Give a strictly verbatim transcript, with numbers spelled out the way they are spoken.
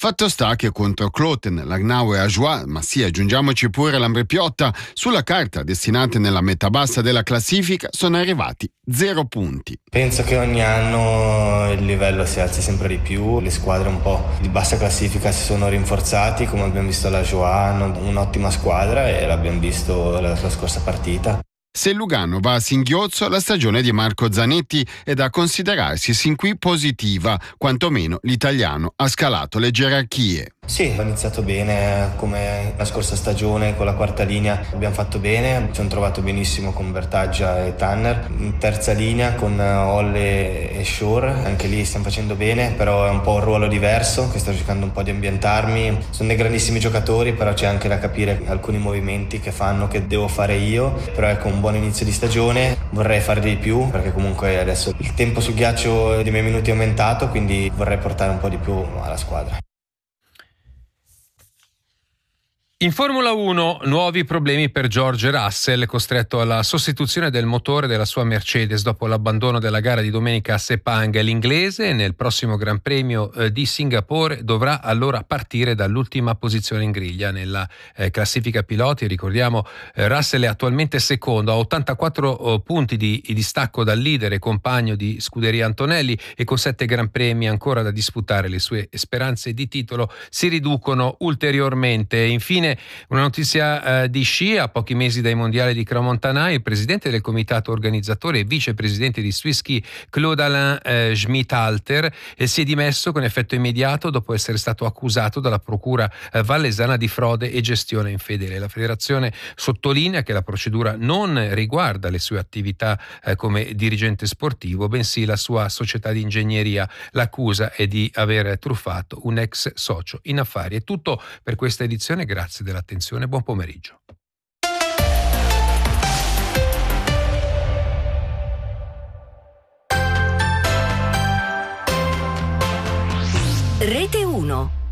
Fatto sta che contro Kloten, Langnau e Ajoie, ma sì, aggiungiamoci pure l'Ambre-Piotta, sulla carta destinate nella metà bassa della classifica sono arrivati zero punti. Penso che ogni anno il livello si alzi sempre di più, le squadre un po' di bassa classifica si sono rinforzati, come abbiamo visto l'Ajoie, hanno un'ottima squadra e l'abbiamo visto la, la scorsa partita. Se il Lugano va a singhiozzo, la stagione di Marco Zanetti è da considerarsi sin qui positiva, quantomeno l'italiano ha scalato le gerarchie. Sì, ho iniziato bene come la scorsa stagione con la quarta linea, abbiamo fatto bene, ci sono trovato benissimo con Bertaggia e Tanner. In terza linea con Olle e Shore, anche lì stiamo facendo bene, però è un po' un ruolo diverso che sto cercando un po' di ambientarmi. Sono dei grandissimi giocatori, però c'è anche da capire alcuni movimenti che fanno che devo fare io, però ecco un buon inizio di stagione, vorrei fare di più perché comunque adesso il tempo sul ghiaccio dei miei minuti è aumentato, quindi vorrei portare un po' di più alla squadra. In Formula uno, nuovi problemi per George Russell, costretto alla sostituzione del motore della sua Mercedes dopo l'abbandono della gara di domenica a Sepang. L'inglese nel prossimo Gran Premio di Singapore dovrà allora partire dall'ultima posizione in griglia nella eh, classifica piloti. Ricordiamo, eh, Russell è attualmente secondo a ottantaquattro oh, punti di, di distacco dal leader e compagno di scuderia Antonelli, e con sette Gran Premi ancora da disputare le sue speranze di titolo si riducono ulteriormente. Infine una notizia eh, di sci: a pochi mesi dai mondiali di Crans-Montana, il presidente del comitato organizzatore e vicepresidente di Swiss Ski, Claude Alain eh, Schmidhalter, eh, si è dimesso con effetto immediato dopo essere stato accusato dalla procura eh, vallesana di frode e gestione infedele. La federazione sottolinea che la procedura non riguarda le sue attività eh, come dirigente sportivo, bensì la sua società di ingegneria. L'accusa è di aver truffato un ex socio in affari. È tutto per questa edizione, grazie dell'attenzione, buon pomeriggio. Rete uno.